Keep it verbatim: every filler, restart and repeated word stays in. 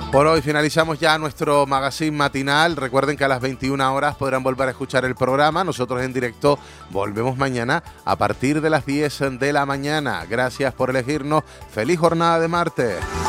Por hoy finalizamos ya nuestro magazine matinal. Recuerden que a las veintiuna horas podrán volver a escuchar el programa. Nosotros en directo volvemos mañana a partir de las diez de la mañana. Gracias por elegirnos. Feliz jornada de martes.